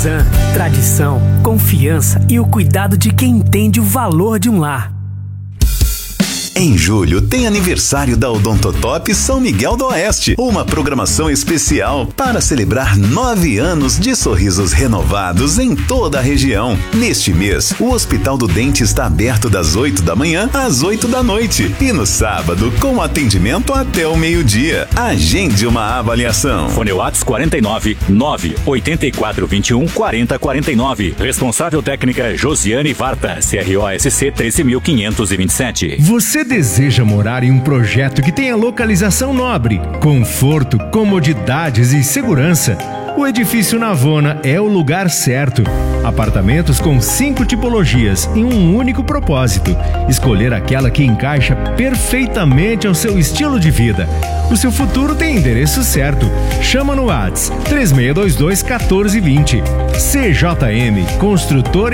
Cosan, tradição, confiança e o cuidado de quem entende o valor de um lar. Em julho tem aniversário da Odontotop São Miguel do Oeste, uma programação especial para celebrar 9 anos de sorrisos renovados em toda a região. Neste mês, o Hospital do Dente está aberto das 8 da manhã às 8 da noite e no sábado com atendimento até o meio-dia. Agende uma avaliação. Fone Whats 49 984 21 40 49. Responsável técnica Josiane Varta, CROSC 13.527. Você deseja morar em um projeto que tenha localização nobre, conforto, comodidades e segurança? O Edifício Navona é o lugar certo. Apartamentos com 5 tipologias em um único propósito: escolher aquela que encaixa perfeitamente ao seu estilo de vida. O seu futuro tem endereço certo. Chama no Whats 3622 1420. CJM Construtora